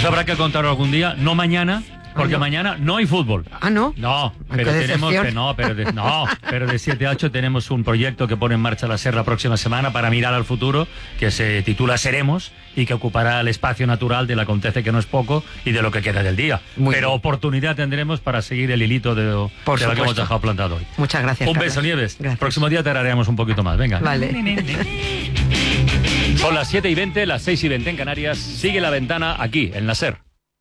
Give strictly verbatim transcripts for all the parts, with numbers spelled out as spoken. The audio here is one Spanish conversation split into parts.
habrá que contarlo algún día, no mañana, porque ah, no. mañana no hay fútbol. Ah, ¿no? No, pero tenemos que no, pero de, no, pero de siete a ocho tenemos un proyecto que pone en marcha la SER la próxima semana para mirar al futuro, que se titula Seremos y que ocupará el espacio natural del acontece que no es poco y de lo que queda del día. Muy pero bien. Oportunidad tendremos para seguir el hilito de, de lo que hemos dejado plantado hoy. Muchas gracias. Un Carlos. beso, Nieves. Gracias. Próximo día te haremos un poquito más. Venga. Vale. Son las siete y veinte, las seis y veinte en Canarias. Sigue La Ventana aquí, en la SER.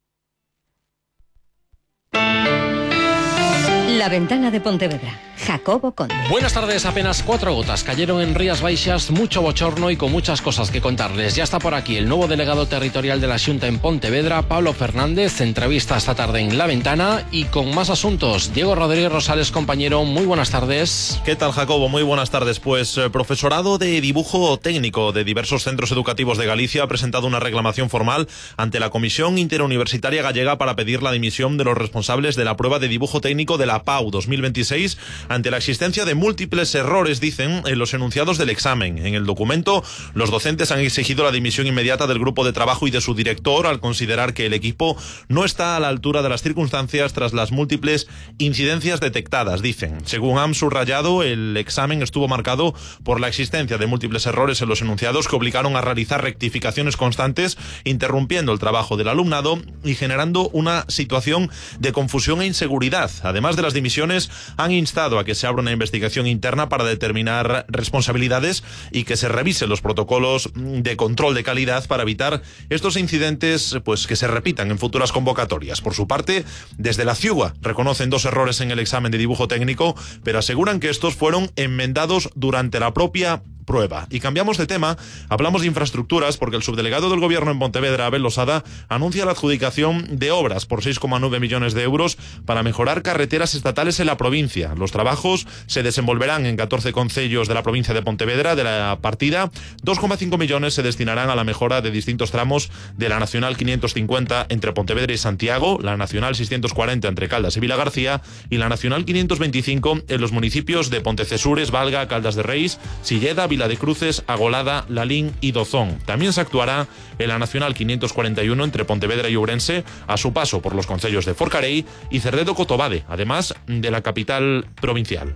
La Ventana de Pontevedra. Jacobo Conde. Buenas tardes. Apenas cuatro gotas cayeron en Rías Baixas, mucho bochorno y con muchas cosas que contarles. Ya está por aquí el nuevo delegado territorial de la Xunta en Pontevedra, Pablo Fernández. Entrevista esta tarde en La Ventana y con más asuntos. Diego Rodríguez Rosales, compañero, muy buenas tardes. ¿Qué tal, Jacobo? Muy buenas tardes. Pues eh, profesorado de dibujo técnico de diversos centros educativos de Galicia ha presentado una reclamación formal ante la Comisión Interuniversitaria Gallega para pedir la dimisión de los responsables de la prueba de dibujo técnico de la P A U dos mil veintiséis ante la existencia de múltiples errores, dicen, en los enunciados del examen. En el documento, los docentes han exigido la dimisión inmediata del grupo de trabajo y de su director al considerar que el equipo no está a la altura de las circunstancias tras las múltiples incidencias detectadas, dicen. Según han subrayado, el examen estuvo marcado por la existencia de múltiples errores en los enunciados que obligaron a realizar rectificaciones constantes, interrumpiendo el trabajo del alumnado y generando una situación de confusión e inseguridad. Además de las dimisiones, han instado a que se abra una investigación interna para determinar responsabilidades y que se revisen los protocolos de control de calidad para evitar estos incidentes, pues, que se repitan en futuras convocatorias. Por su parte, desde la CIUA reconocen dos errores en el examen de dibujo técnico, pero aseguran que estos fueron enmendados durante la propia prueba. Y cambiamos de tema, hablamos de infraestructuras porque el subdelegado del Gobierno en Pontevedra, Abel Losada, anuncia la adjudicación de obras por seis coma nueve millones de euros para mejorar carreteras estatales en la provincia. Los trabajos se desenvolverán en catorce concellos de la provincia de Pontevedra. De la partida, dos coma cinco millones se destinarán a la mejora de distintos tramos de la Nacional quinientos cincuenta entre Pontevedra y Santiago, la Nacional seiscientos cuarenta entre Caldas y Vilagarcía y la Nacional quinientos veinticinco en los municipios de Pontecesures, Valga, Caldas de Reis, Silleda, Vila de Cruces, Agolada, Lalín y Dozón. También se actuará en la Nacional quinientos cuarenta y uno entre Pontevedra y Ourense, a su paso por los concellos de Forcarei y Cerredo-Cotobade, además de la capital provincial.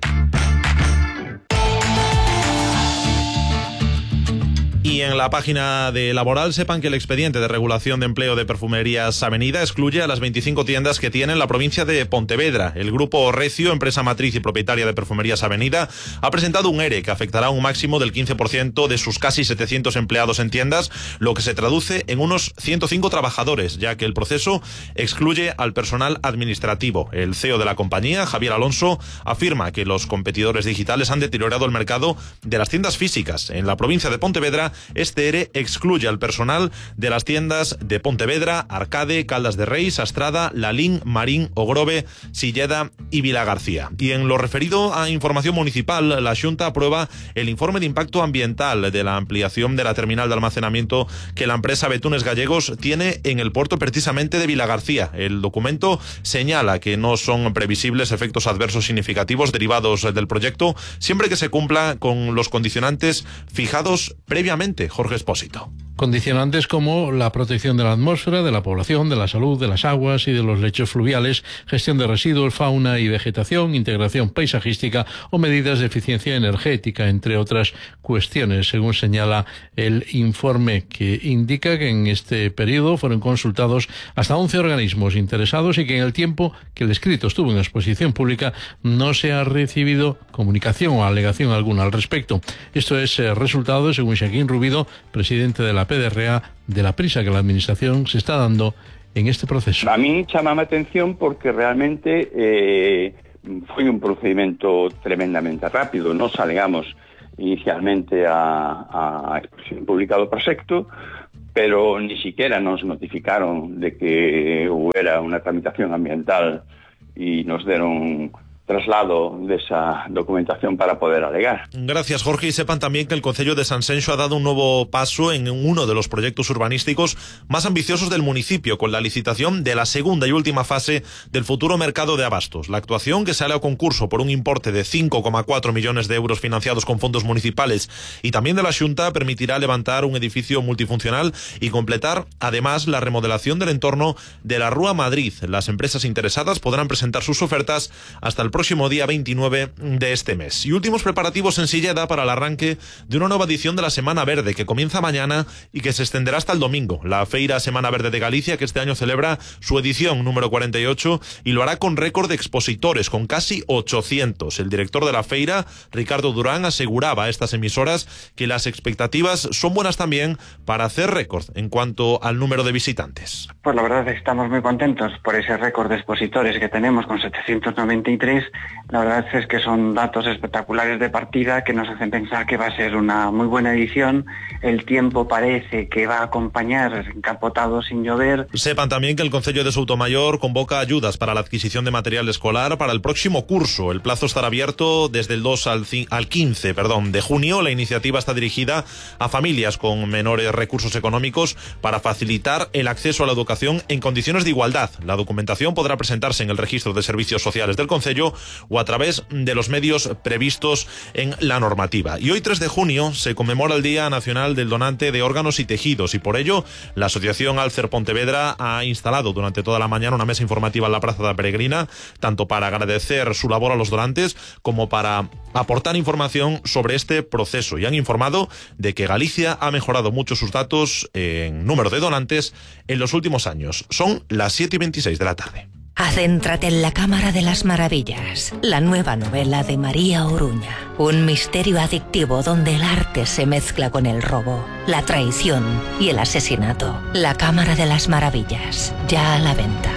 Y en la página de Laboral sepan que el expediente de regulación de empleo de Perfumerías Avenida excluye a las veinticinco tiendas que tiene la provincia de Pontevedra. El grupo Recio, empresa matriz y propietaria de Perfumerías Avenida, ha presentado un ERE que afectará a un máximo del quince por ciento de sus casi setecientos empleados en tiendas, lo que se traduce en unos ciento cinco trabajadores, ya que el proceso excluye al personal administrativo. El C E O de la compañía, Javier Alonso, afirma que los competidores digitales han deteriorado el mercado de las tiendas físicas. En la provincia de Pontevedra, este ERE excluye al personal de las tiendas de Pontevedra, Arcade, Caldas de Reis, Astrada, Lalín, Marín, Ogrove, Silleda y Vilagarcía. Y en lo referido a información municipal, la Xunta aprueba el informe de impacto ambiental de la ampliación de la terminal de almacenamiento que la empresa Betunes Gallegos tiene en el puerto precisamente de Vilagarcía. El documento señala que no son previsibles efectos adversos significativos derivados del proyecto, siempre que se cumpla con los condicionantes fijados previamente. Jorge Espósito. Condicionantes como la protección de la atmósfera, de la población, de la salud, de las aguas y de los lechos fluviales, gestión de residuos, fauna y vegetación, integración paisajística o medidas de eficiencia energética, entre otras cuestiones, según señala el informe, que indica que en este periodo fueron consultados hasta once organismos interesados y que en el tiempo que el escrito estuvo en exposición pública no se ha recibido comunicación o alegación alguna al respecto. Esto es eh, resultado, según Xaquín Rubido, presidente de la P D R A, de la prisa que la Administración se está dando en este proceso. A mí chamame a atención porque realmente eh, foi un procedimento tremendamente rápido. Nos alegamos inicialmente a, a exposición pública do proxecto, pero ni siquiera nos notificaron de que hubiera una tramitación ambiental y nos deron traslado desa documentación para poder alegar. Gracias, Jorge, y sepan también que el Concello de Sanxenxo ha dado un nuevo paso en uno de los proyectos urbanísticos más ambiciosos del municipio, con la licitación de la segunda y última fase del futuro mercado de abastos. La actuación, que sale a concurso por un importe de cinco coma cuatro millones de euros financiados con fondos municipales y también de la Xunta, permitirá levantar un edificio multifuncional y completar además la remodelación del entorno de la Rúa Madrid. Las empresas interesadas podrán presentar sus ofertas hasta el próximo día veintinueve de este mes. Y últimos preparativos en Silleda para el arranque de una nueva edición de la Semana Verde, que comienza mañana y que se extenderá hasta el domingo. La Feira Semana Verde de Galicia, que este año celebra su edición número cuarenta y ocho y lo hará con récord de expositores, con casi ochocientos. El director de la feira, Ricardo Durán, aseguraba a estas emisoras que las expectativas son buenas también para hacer récord en cuanto al número de visitantes. Pues la verdad es que estamos muy contentos por ese récord de expositores que tenemos con setecientos noventa y tres. La verdad es que son datos espectaculares de partida que nos hacen pensar que va a ser una muy buena edición. El tiempo parece que va a acompañar encapotado sin llover. Sepan también que el Concello de Soutomayor convoca ayudas para la adquisición de material escolar para el próximo curso. El plazo estará abierto desde el dos al quince perdón, de junio. La iniciativa está dirigida a familias con menores recursos económicos para facilitar el acceso a la educación en condiciones de igualdad. La documentación podrá presentarse en el registro de servicios sociales del Concello o a través de los medios previstos en la normativa. Y hoy, tres de junio, se conmemora el Día Nacional del Donante de Órganos y Tejidos, y por ello la Asociación Alcer Pontevedra ha instalado durante toda la mañana una mesa informativa en la Plaza de la Peregrina, tanto para agradecer su labor a los donantes como para aportar información sobre este proceso, y han informado de que Galicia ha mejorado mucho sus datos en número de donantes en los últimos años. Son las siete y veintiséis de la tarde. Adéntrate en la Cámara de las Maravillas, la nueva novela de María Oruña. Un misterio adictivo donde el arte se mezcla con el robo, la traición y el asesinato. La Cámara de las Maravillas, ya a la venta.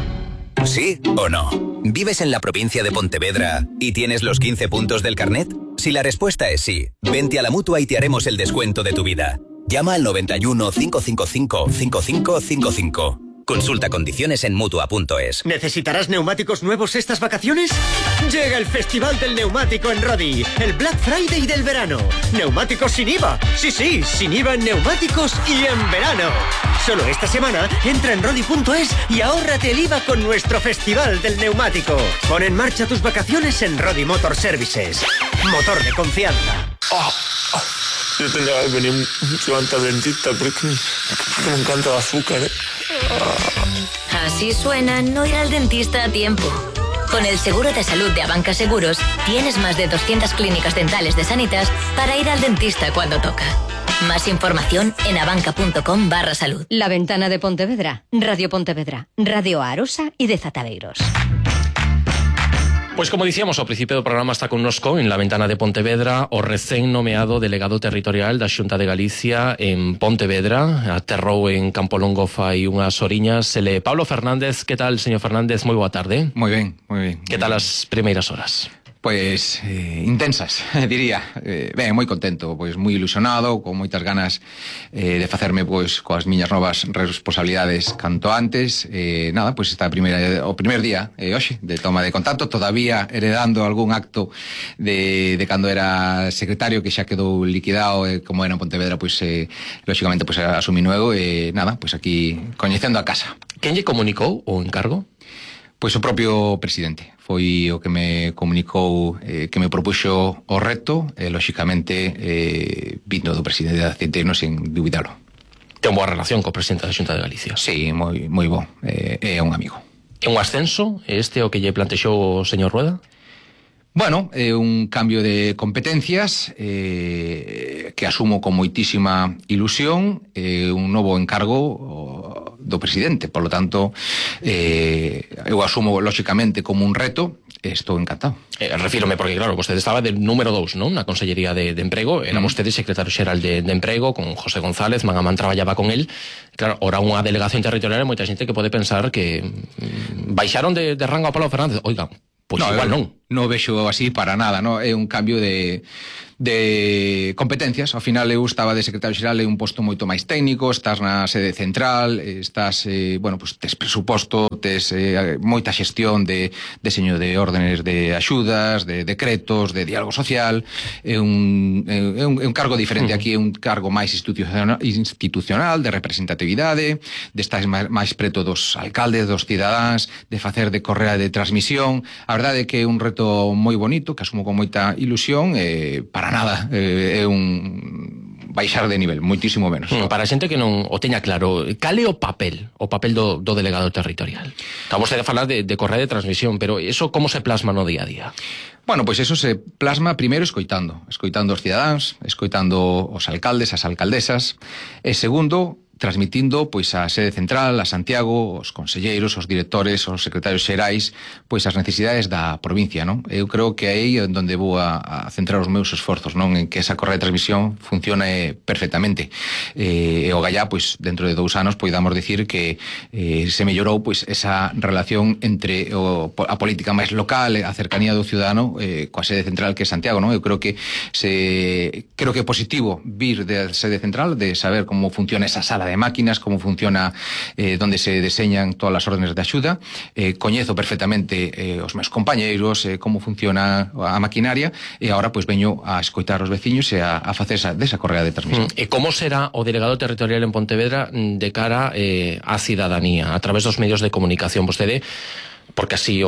¿Sí o no? ¿Vives en la provincia de Pontevedra y tienes los quince puntos del carnet? Si la respuesta es sí, vente a la Mutua y te haremos el descuento de tu vida. Llama al noventa y uno, cinco cinco cinco, cinco cinco cinco cinco. Consulta condiciones en Mutua punto es. ¿Necesitarás neumáticos nuevos estas vacaciones? Llega el Festival del Neumático en Rodi, el Black Friday del verano. Neumáticos sin I V A. Sí, sí, sin I V A en neumáticos y en verano. Solo esta semana entra en Rodi punto es y ahórrate el I V A con nuestro Festival del Neumático. Pon en marcha tus vacaciones en Rodi Motor Services. Motor de confianza. Oh, oh. Yo tendría que venir mucho antes al dentista porque me encanta el azúcar, ¿eh? Así suena no ir al dentista a tiempo. Con el seguro de salud de Abanca Seguros tienes más de doscientas clínicas dentales de Sanitas para ir al dentista cuando toca. Más información en abanca.com barra salud. La Ventana de Pontevedra, Radio Pontevedra, Radio Arosa y de Zataleiros. Pues como decíamos al principio del programa, está con nosco en la Ventana de Pontevedra o recén nomeado delegado territorial da Xunta de Galicia en Pontevedra. Aterrou en Campolongo fai unhas horiñas. Ele Pablo Fernández. Que tal, señor Fernández? Moi boa tarde. Moi ben, moi ben. Que tal as primeiras horas? Pois eh, intensas, diría. Eh, ben, moi contento, pois moi ilusionado, con moitas ganas eh, de facerme pois coas miñas novas responsabilidades canto antes. Eh, nada, pois esta primeira o primer día eh, hoxe de toma de contacto, todavía heredando algún acto de, de cando era secretario que xa quedou liquidado, eh, como era en Pontevedra, pois eh, lógicamente pois asumí nuevo e eh, nada, pois aquí coñecendo a casa. Quen lle comunicou o encargo? Pois o propio presidente. Foi o que me comunicou, eh, que me propuxo o reto, e, lógicamente, eh, vindo do presidente da Centeno sen dubidalo. Ten boa relación co presidente da Xunta de Galicia? Sí, moi, moi bo. Eh, é un amigo. É un ascenso este o que lle plantexou o señor Rueda? Bueno, é un cambio de competencias eh, que asumo con moitísima ilusión, eh, un novo encargo do presidente, por lo tanto eh, eu asumo lógicamente como un reto e estou encantado. Eh, refírome porque claro, vostede estaba del número dous, non? Na Consellería de, de Emprego, era mm. vostede secretario xeral de, de Emprego con José González, man a man traballaba con él. Claro, ora unha delegación territorial, moita xente que pode pensar que mm, baixaron de, de rango a Pablo Fernández. Oiga, pois pues no, igual eu... non. non o vexo así para nada, no? É un cambio de de competencias. Ao final eu estaba de secretario xeral, é un posto moito máis técnico, estás na sede central, estás, eh, bueno, pues tes presuposto, tes eh, moita xestión de deseño de órdenes de axudas, de decretos, de diálogo social. É un, é un, é un cargo diferente. Aquí é un cargo máis institucional, institucional de representatividade, de estar máis, máis preto dos alcaldes, dos cidadáns, de facer de correa de transmisión. A verdade é que é un reto moi bonito, que asumo con moita ilusión, eh, para nada, eh, é un baixar de nivel, moitísimo menos. Mm, para a xente que non o teña claro, cal é o papel, o papel do, do delegado territorial? Acabamos de falar de, de correa de transmisión, pero eso como se plasma no día a día? Bueno, pois pues eso se plasma primeiro escoitando, escoitando os cidadáns, escoitando os alcaldes, as alcaldesas, e segundo, transmitindo pois a sede central, a Santiago, os conselleiros, os directores, os secretarios xerais, pois as necesidades da provincia, non? Eu creo que aí é onde vou a, a centrar os meus esforzos, non? En que esa correa de transmisión funcione perfectamente. Eh, e o gallá, pois, dentro de dous anos, poidamos dicir que eh, se mellorou pois esa relación entre o, a política máis local, a cercanía do ciudadano, eh, coa sede central que é Santiago, non? Eu creo que se creo que é positivo vir da sede central, de saber como funciona esa sala de máquinas, como funciona, eh, donde se deseñan todas as órdenes de axuda. Eh, coñezo perfectamente eh, os meus compañeiros, eh, como funciona a maquinaria, e agora pois veño a escoitar os veciños e a, a facer esa, desa correa de transmisión. Mm. E como será o delegado territorial en Pontevedra de cara eh, á cidadanía, a través dos medios de comunicación? Vostede, porque así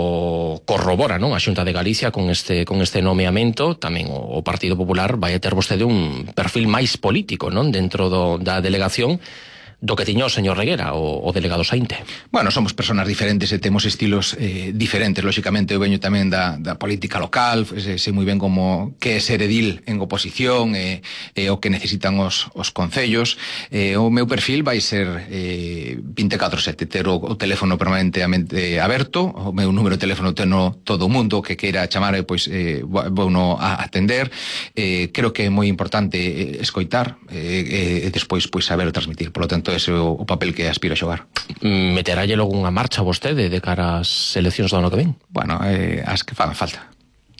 o corrobora, non? A Xunta de Galicia con este con este nomeamento, tamén o, o Partido Popular vai a ter vostede un perfil máis político, non? Dentro do, da delegación do que tiño o señor Reguera, o, o delegado Saínte. Bueno, somos personas diferentes e temos estilos eh, diferentes. Lóxicamente, eu veño tamén da, da política local, sei, sei moi ben como que é ser edil en oposición, e eh, eh, o que necesitan os, os concellos. Eh, o meu perfil vai ser eh, veinticuatro sete, ter o, o teléfono permanentemente aberto, o meu número de teléfono teno todo o mundo que queira chamar, pois eh, vou no a atender. Eh, creo que é moi importante eh, escoitar e eh, eh, despois pois saber transmitir. Por lo tanto, ese é o papel que aspiro a xogar. Meterálle logo unha marcha vostede de cara ás eleccións do ano que ven? Bueno, eh, as que fagan falta.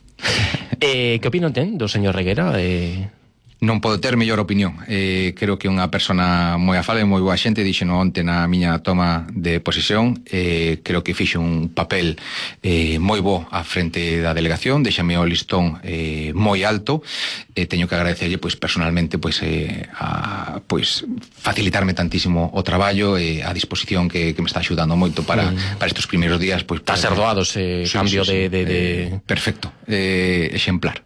eh, que opinión ten do señor Reguera? Eh... Non podo ter mellor opinión. Eh, creo que unha persona moi afable, moi boa xente, dixeno onte na miña toma de posesión. Eh, creo que fixo un papel eh, moi bo á frente da delegación, deixame o listón eh, moi alto. Eh, teño que agradecerlle pois personalmente pois eh, a pois facilitarme tantísimo o traballo e eh, a disposición que, que me está axudando moito para mm. para estes primeiros días, pois está ser doado ese sí, cambio sí, sí, de, de, de... Eh, perfecto, eh, exemplar.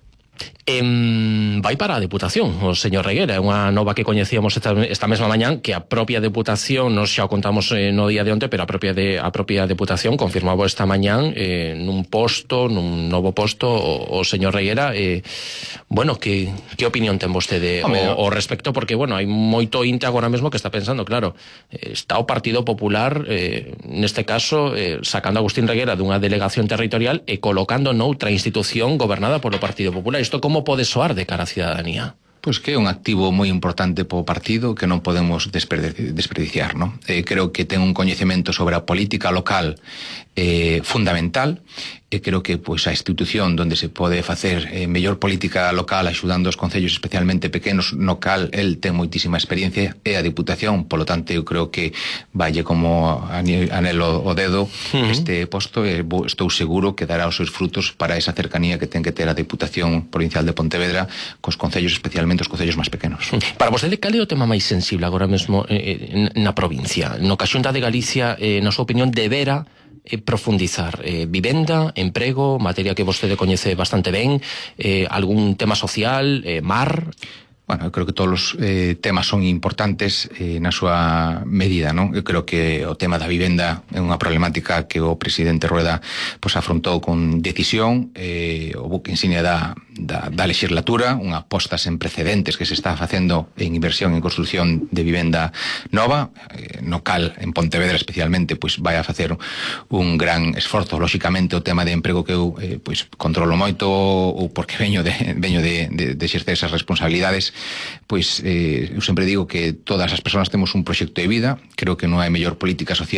em, vai para a Deputación o señor Reguera, é unha nova que coñecíamos esta, esta mesma mañán, que a propia Deputación, nos xa o contamos eh, no día de onte, pero a propia, de, a propia Deputación confirmaba esta mañán eh, nun posto, nun novo posto o, o señor Reguera. eh, bueno, que, que opinión ten vostede o, o respecto, porque bueno, hai moito inte agora mesmo que está pensando, claro, eh, está o Partido Popular eh, neste caso eh, sacando a Agustín Reguera dunha delegación territorial e colocando noutra institución gobernada polo Partido Popular. Isto como pode soar de cara á cidadanía? Pois que é un activo moi importante po partido que non podemos desperdiciar, non? Eh, creo que ten un coñecemento sobre a política local eh, fundamental, e creo que pois a institución onde se pode facer eh, mellor política local axudando os concellos especialmente pequenos no cal el ten moitísima experiencia é a Diputación. Polo tanto, eu creo que valle como anelo o dedo uh-huh. este posto, e estou seguro que dará os seus frutos para esa cercanía que ten que ter a Diputación Provincial de Pontevedra cos concellos, especialmente os concellos máis pequenos. Para vostede, cal é o tema máis sensible agora mesmo eh, na provincia? No que a Xunta de Galicia, eh, na súa opinión, debera eh, profundizar eh, vivenda, emprego, materia que vostede coñece bastante ben, eh, algún tema social, eh, mar... Bueno, eu creo que todos os eh, temas son importantes eh, na súa medida, non? Eu creo que o tema da vivenda é unha problemática que o presidente Rueda pues, afrontou con decisión, eh, o buque insignia da, da, da legislatura, unha aposta sen precedentes que se está facendo en inversión en construcción de vivenda nova, eh, no cal, en Pontevedra especialmente, pues, vai a facer un gran esforzo. Lóxicamente, o tema de emprego que eu eh, pues, controlo moito, ou porque veño de, veño de, de, de exercer esas responsabilidades, pois eh, eu sempre digo que todas as persoas temos un proxecto de vida. Creo que non hai mellor política social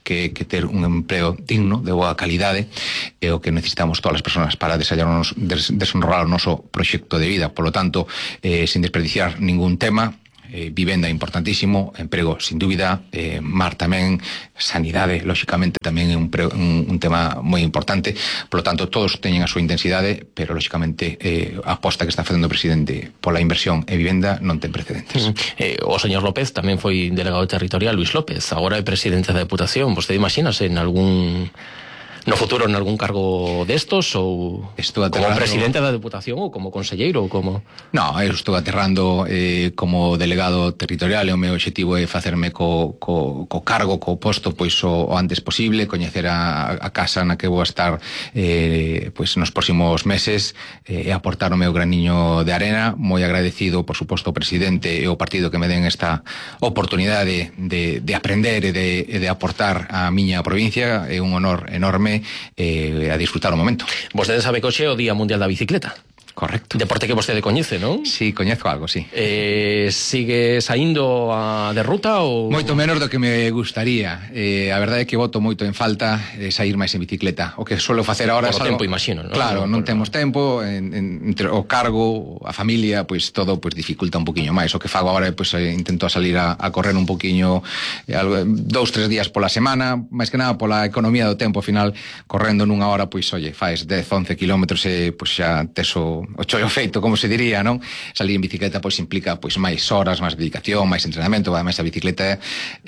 que, que ter un empleo digno, de boa calidade, é o que necesitamos todas as persoas para desarrollar, desenrolar o noso proxecto de vida. Por lo tanto, eh, sin desperdiciar ningún tema, Eh, vivenda importantísimo, emprego sin dúbida, eh, mar tamén, sanidade, lóxicamente tamén é un, pre, un, un tema moi importante. Por lo tanto, todos teñen a súa intensidade, pero lóxicamente eh, a aposta que está facendo o presidente pola inversión e vivenda non ten precedentes. Mm. Eh, o señor López tamén foi delegado territorial, Luis López, agora é presidente da Deputación. Vostede imagínase en algún... no futuro en algún cargo destos ou como presidente da Deputación ou como conselleiro ou como... No, eu estou aterrando eh, como delegado territorial e o meu objetivo é facerme co, co, co cargo, co posto pois o, o antes posible, coñecer a, a casa na que vou estar eh, pois nos próximos meses e eh, aportar o meu graniño de arena. Moi agradecido, por suposto, ao presidente e ao partido que me den esta oportunidade de, de aprender e de, de aportar a miña provincia. É un honor enorme eh, a disfrutar o momento. Vostede sabe que hoxe é o Día Mundial da Bicicleta. Correcto. Deporte que vostede coñece, non? Sí, coñezo algo, sí. Eh, sigue saindo a de ruta ou... Moito menos do que me gustaría. Eh, a verdade é que boto moito en falta eh, sair máis en bicicleta. O que suelo facer agora... Por o tempo, imagino, non? Claro, non, non por... temos tempo, en, en, entre o cargo, a familia, pois todo pois dificulta un poquinho máis. O que fago agora é pois intento salir a, a correr un poquinho eh, dous, tres días pola semana, máis que nada pola economía do tempo. Ao final, correndo nunha hora, pois, oye, faes dez, once kilómetros e pois xa teso o chollo feito, como se diría, non? Salir en bicicleta pois implica pois máis horas, máis dedicación, máis entrenamento. Ademais, a bicicleta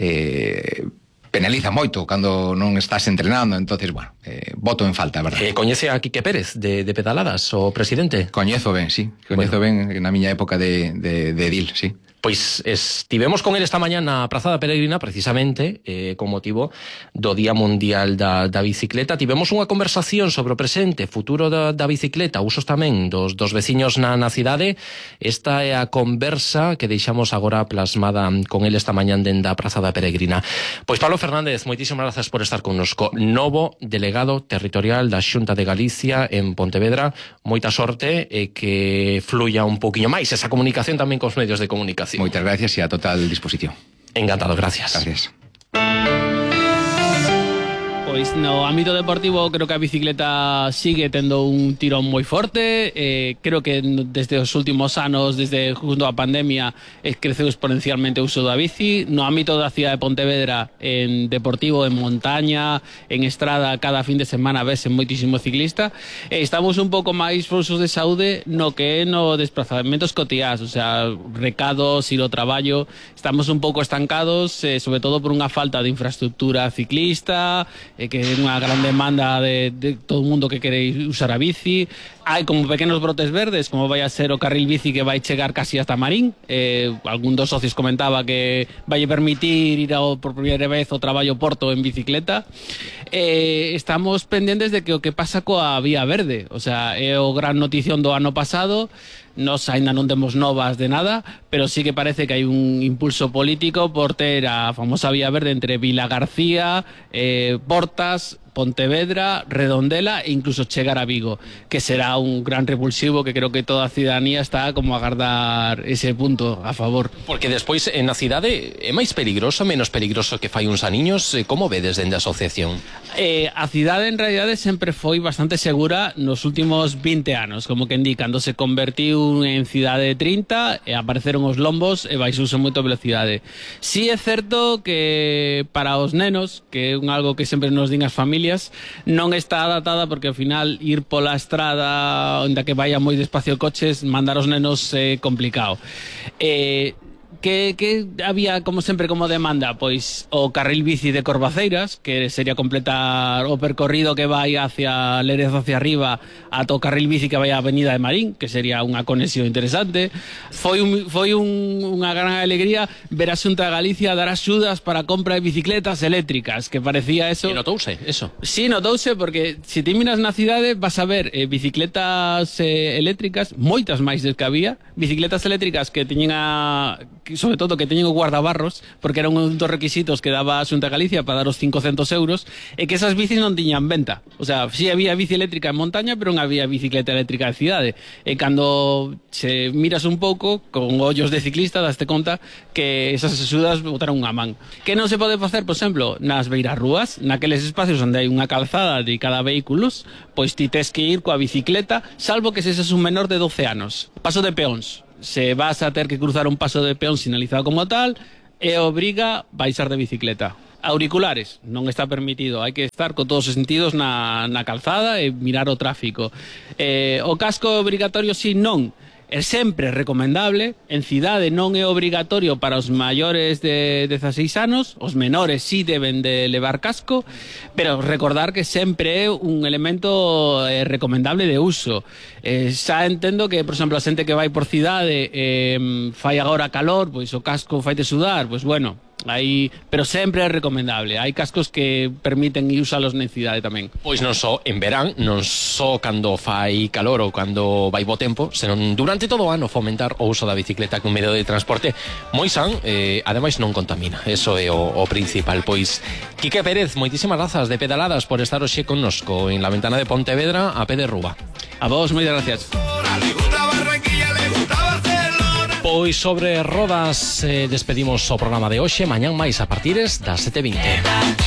eh, penaliza moito cando non estás entrenando. Entonces, bueno, eh, voto en falta, verdad. Eh, coñece a Quique Pérez de, de Pedaladas, o presidente? Coñezo ben, sí. Coñezo bueno. ben na miña época de, de, de edil, sí. Pois estivemos con ele esta mañá na Praza da Peregrina, precisamente, eh, con motivo do Día Mundial da, da Bicicleta. Tivemos unha conversación sobre o presente, futuro da, da bicicleta, usos tamén dos, dos veciños na, na cidade. Esta é a conversa que deixamos agora plasmada con ele esta mañá dende a Praza da Peregrina. Pois Pablo Fernández, moitísimas grazas por estar connosco. Novo delegado territorial da Xunta de Galicia en Pontevedra. Moita sorte e que fluya un poquinho máis esa comunicación tamén cos medios de comunicación. Moitas gracias e a total disposición. Encantado, gracias. Gracias. Pois no ámbito deportivo creo que a bicicleta sigue tendo un tirón moi forte. eh, creo que desde os últimos anos, desde junto á pandemia, eh, creceu exponencialmente o uso da bici. No ámbito da cidade de Pontevedra, en deportivo, en montaña, en estrada, cada fin de semana vese moitísimo ciclista. eh, estamos un pouco máis frouxos de saúde no que é no desplazamentos cotiás, o sea, recados, ir ao traballo. Estamos un pouco estancados, eh, sobre todo por unha falta de infraestructura ciclista, eh, que é unha gran demanda de, de todo o mundo que quere usar a bici. Hai como pequenos brotes verdes, como vai a ser o carril bici que vai chegar casi hasta Marín. Eh, algún dos socios comentaba que vai permitir ir ao, por primeira vez ao traballo Porto en bicicleta. Eh, estamos pendentes de que o que pasa coa vía verde, o sea, é o gran notición do ano pasado. Nos ainda non temos novas de nada, pero sí que parece que hai un impulso político por ter a famosa vía verde entre Vila García, eh, Portas, Pontevedra, Redondela e incluso chegar a Vigo, que será un gran revulsivo que creo que toda a cidadanía está como a agardar ese punto a favor. Porque despois en a cidade é máis peligroso, menos peligroso que fai uns aniños. Como vedes dende a asociación? Eh, a cidade en realidade sempre foi bastante segura nos últimos vinte anos, como que indica, cando se convertiu en cidade trinta e apareceron os lombos e baixouse moito a velocidade. Si é certo que para os nenos, que é un algo que sempre nos din as familias, non está adaptada, porque ao final ir pola estrada onde que vaya moi despacio coches, mandar os nenos é eh, complicado. Eh, Que, que había, como sempre, como demanda? Pois o carril bici de Corvaceiras, que sería completar o percorrido que vai hacia Lérez hacia arriba ata o carril bici que vai á Avenida de Marín, que sería unha conexión interesante. Foi, un, foi un, unha gran alegría ver a Xunta de Galicia dar axudas para a compra de bicicletas eléctricas, que parecía eso... E notouse eso? Sí, notouse, porque se ti miras na cidade vas a ver eh, bicicletas eh, eléctricas, moitas máis des que había, bicicletas eléctricas que teñen a... sobre todo que teñen o guardabarros, porque era un dos requisitos que daba a Xunta de Galicia para dar os cincocentos euros, e que esas bicis non tiñan venta. O sea, si sí había bici eléctrica en montaña, pero non había bicicleta eléctrica de cidade. E cando se miras un pouco, con ollos de ciclista, daste conta que esas axudas botaron unha man. Que non se pode facer, por exemplo, nas beiras rúas, naqueles espacios onde hai unha calzada de cada vehículos, pois ti tes que ir coa bicicleta, salvo que seses un menor de doce anos. Paso de peóns. Se vas a ter que cruzar un paso de peón sinalizado como tal, e obriga baixar de bicicleta. Auriculares, non está permitido, hai que estar con todos os sentidos na, na calzada e mirar o tráfico. Eh, o casco obrigatorio si non, é sempre recomendable, en cidade non é obrigatorio para os maiores de dezaseis anos, os menores sí deben de levar casco, pero recordar que sempre é un elemento eh, recomendable de uso. Eh, xa entendo que, por exemplo, a xente que vai por cidade eh, fai agora calor, pois o casco faite sudar, pois bueno, aí, pero sempre é recomendable. Hai cascos que permiten usalos na cidade tamén. Pois non só en verán, non só cando fai calor ou cando vai bo tempo, senón durante todo o ano fomentar o uso da bicicleta como medio de transporte moi san, eh, ademais non contamina. Eso é o, o principal. Pois Quique Pérez, moitísimas grazas de pedaladas por estar hoxe connosco en la ventana de Pontevedra a pé de Rúa. A vos, moitas gracias. Pois sobre rodas eh, despedimos o programa de hoxe. Mañán máis a partires das sete e vinte.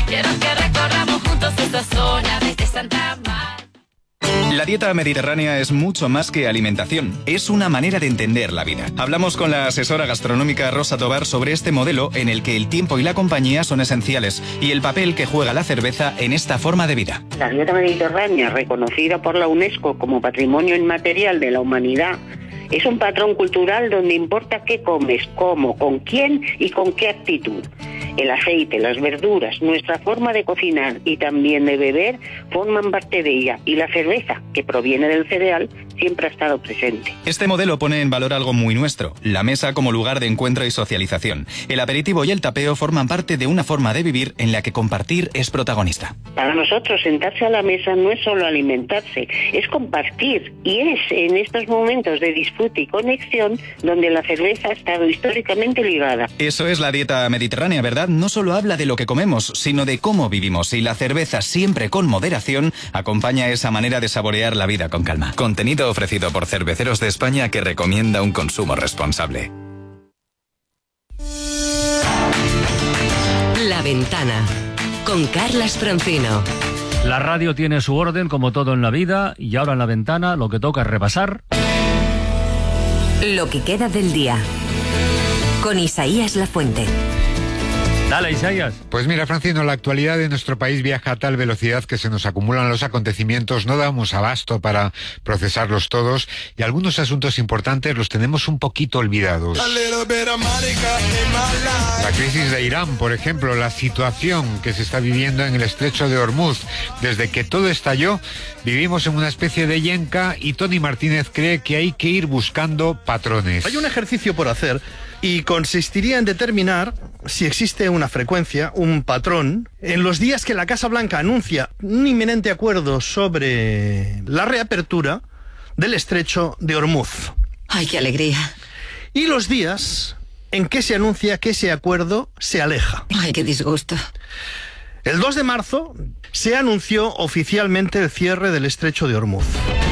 La dieta mediterránea es mucho más que alimentación, es una manera de entender la vida. Hablamos con la asesora gastronómica Rosa Tobar sobre este modelo en el que el tiempo y la compañía son esenciales y el papel que juega la cerveza en esta forma de vida. La dieta mediterránea, reconocida por la UNESCO como Patrimonio Inmaterial de la Humanidad, es un patrón cultural donde importa qué comes, cómo, con quién y con qué actitud. El aceite, las verduras, nuestra forma de cocinar y también de beber forman parte de ella, y la cerveza, que proviene del cereal, siempre ha estado presente. Este modelo pone en valor algo muy nuestro, la mesa como lugar de encuentro y socialización. El aperitivo y el tapeo forman parte de una forma de vivir en la que compartir es protagonista. Para nosotros sentarse a la mesa no es solo alimentarse, es compartir, y es en estos momentos de disfrute y conexión donde la cerveza ha estado históricamente ligada. Eso es la dieta mediterránea, ¿verdad? No solo habla de lo que comemos, sino de cómo vivimos, y la cerveza, siempre con moderación, acompaña esa manera de saborear la vida con calma. Contenido ofrecido por Cerveceros de España, que recomienda un consumo responsable. La Ventana, con Carlas Francino. La radio tiene su orden, como todo en la vida, y ahora en La Ventana lo que toca es repasar lo que queda del día, con Isaías Lafuente. Dale, Isaías. Pues mira, Francino, la actualidad de nuestro país viaja a tal velocidad que se nos acumulan los acontecimientos, no damos abasto para procesarlos todos, y algunos asuntos importantes los tenemos un poquito olvidados. La crisis de Irán, por ejemplo, la situación que se está viviendo en el estrecho de Hormuz. Desde que todo estalló, vivimos en una especie de yenca, y Tony Martínez cree que hay que ir buscando patrones. Hay un ejercicio por hacer, y consistiría en determinar si existe una frecuencia, un patrón, en los días que la Casa Blanca anuncia un inminente acuerdo sobre la reapertura del estrecho de Hormuz. ¡Ay, qué alegría! Y los días en que se anuncia que ese acuerdo se aleja. ¡Ay, qué disgusto! El dos de marzo se anunció oficialmente el cierre del estrecho de Hormuz.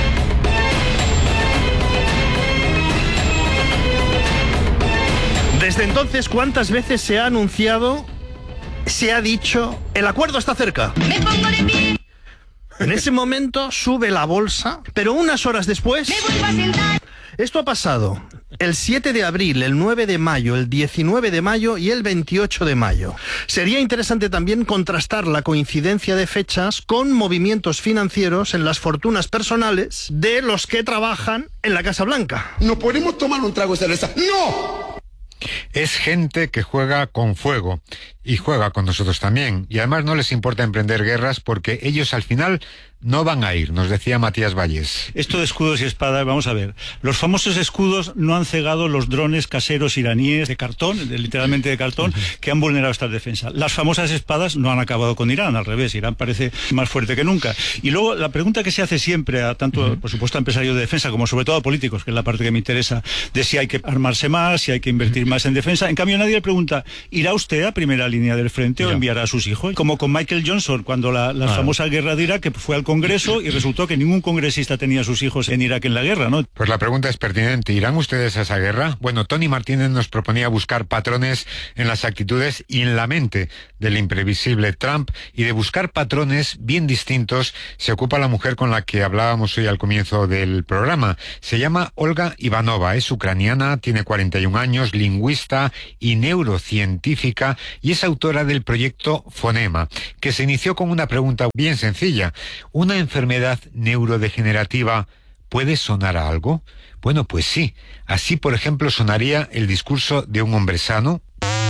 Desde entonces, ¿cuántas veces se ha anunciado, se ha dicho, el acuerdo está cerca? Me pongo de pie. En ese momento sube la bolsa, pero unas horas después... Me vuelvo a sentar. Esto ha pasado el siete de abril, el nueve de mayo, el diecinueve de mayo y el veintiocho de mayo. Sería interesante también contrastar la coincidencia de fechas con movimientos financieros en las fortunas personales de los que trabajan en la Casa Blanca. ¿No podemos tomar un trago de cerveza? ¡No! Es gente que juega con fuego, y juega con nosotros también. Y además no les importa emprender guerras porque ellos al final no van a ir, nos decía Matías Valles. Esto de escudos y espadas, vamos a ver. Los famosos escudos no han cegado los drones caseros iraníes de cartón, de, literalmente de cartón, uh-huh. que han vulnerado esta defensa. Las famosas espadas no han acabado con Irán, al revés. Irán parece más fuerte que nunca. Y luego la pregunta que se hace siempre a tanto, uh-huh. por supuesto, a empresarios de defensa como sobre todo a políticos, que es la parte que me interesa, de si hay que armarse más, si hay que invertir más en defensa. En cambio, nadie le pregunta, ¿irá usted a primera línea del frente ya. o enviará a sus hijos? Como con Michael Johnson, cuando la, la ah. famosa guerra de Irak, que fue al Congreso y resultó que ningún congresista tenía a sus hijos en Irak en la guerra, ¿no? Pues la pregunta es pertinente. ¿Irán ustedes a esa guerra? Bueno, Tony Martínez nos proponía buscar patrones en las actitudes y en la mente del imprevisible Trump, y de buscar patrones bien distintos se ocupa la mujer con la que hablábamos hoy al comienzo del programa. Se llama Olga Ivanova, es ucraniana, tiene cuarenta y un años, lingüista y neurocientífica, y es autora del proyecto Fonema, que se inició con una pregunta bien sencilla. ¿Una enfermedad neurodegenerativa puede sonar a algo? Bueno, pues sí. Así, por ejemplo, sonaría el discurso de un hombre sano.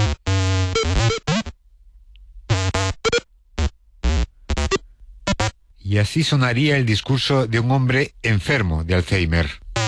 Y así sonaría el discurso de un hombre enfermo de Alzheimer.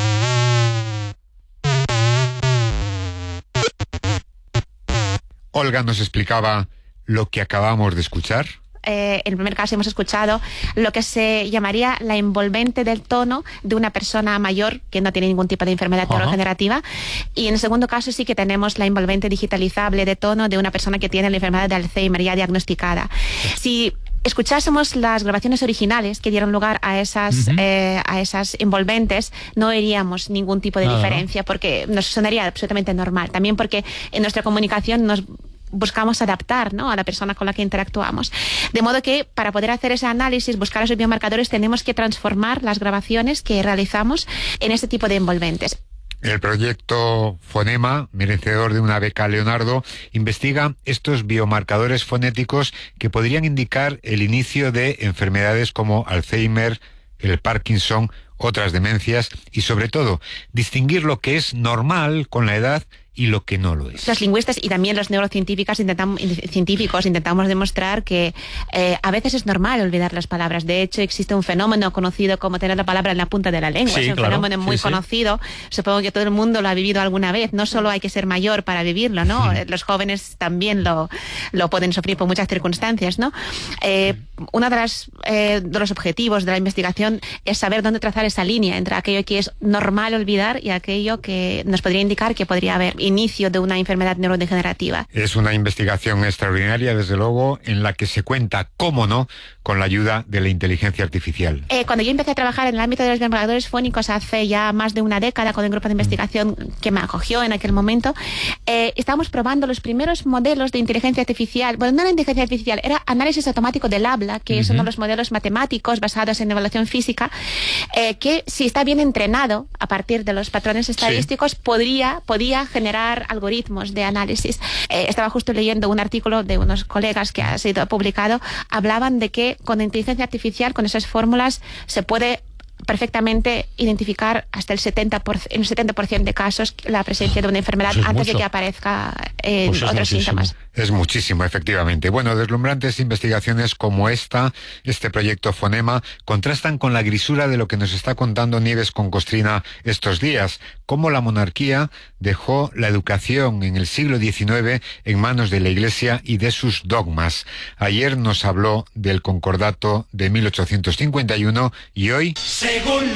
Olga nos explicaba lo que acabamos de escuchar. Eh, en el primer caso hemos escuchado lo que se llamaría la envolvente del tono de una persona mayor que no tiene ningún tipo de enfermedad uh-huh. neurodegenerativa, y en el segundo caso sí que tenemos la envolvente digitalizable de tono de una persona que tiene la enfermedad de Alzheimer ya diagnosticada. Si escuchásemos las grabaciones originales que dieron lugar a esas uh-huh. eh, a esas envolventes, no veríamos ningún tipo de uh-huh. diferencia, porque nos sonaría absolutamente normal. También porque en nuestra comunicación nos buscamos adaptar, ¿no?, a la persona con la que interactuamos. De modo que para poder hacer ese análisis, buscar esos biomarcadores, tenemos que transformar las grabaciones que realizamos en este tipo de envolventes. El proyecto Fonema, merecedor de una beca Leonardo, investiga estos biomarcadores fonéticos que podrían indicar el inicio de enfermedades como Alzheimer, el Parkinson, otras demencias, y sobre todo distinguir lo que es normal con la edad y lo que no lo es. Los lingüistas y también los neurocientíficos intentamos, científicos intentamos demostrar que eh, a veces es normal olvidar las palabras. De hecho, existe un fenómeno conocido como tener la palabra en la punta de la lengua. Sí, es un claro. fenómeno muy sí, conocido. Sí. Supongo que todo el mundo lo ha vivido alguna vez. No solo hay que ser mayor para vivirlo, ¿no? Sí. Los jóvenes también lo, lo pueden sufrir por muchas circunstancias, ¿no? Eh, uno de, las, eh, de los objetivos de la investigación es saber dónde trazar esa línea entre aquello que es normal olvidar y aquello que nos podría indicar que podría haber inicio de una enfermedad neurodegenerativa. Es una investigación extraordinaria, desde luego, en la que se cuenta, cómo no, con la ayuda de la inteligencia artificial. Eh, cuando yo empecé a trabajar en el ámbito de los biomarcadores fónicos hace ya más de una década, con el grupo de investigación que me acogió en aquel momento, eh, estábamos probando los primeros modelos de inteligencia artificial. Bueno, no era inteligencia artificial, era análisis automático del habla, que uh-huh. son los modelos matemáticos basados en evaluación física, eh, que si está bien entrenado a partir de los patrones estadísticos, sí. podría, podía generar algoritmos de análisis. Eh, estaba justo leyendo un artículo de unos colegas que ha sido publicado, hablaban de que con inteligencia artificial, con esas fórmulas, se puede perfectamente identificar hasta el setenta por ciento, en el setenta por ciento de casos la presencia de una enfermedad pues antes mucho. de que aparezca en pues otros muchísimo. síntomas. Es muchísimo, efectivamente. Bueno, deslumbrantes investigaciones como esta, este proyecto Fonema, contrastan con la grisura de lo que nos está contando Nieves con Costrina estos días, cómo la monarquía dejó la educación en el siglo diecinueve en manos de la Iglesia y de sus dogmas. Ayer nos habló del Concordato de mil ochocientos cincuenta y uno y hoy... Según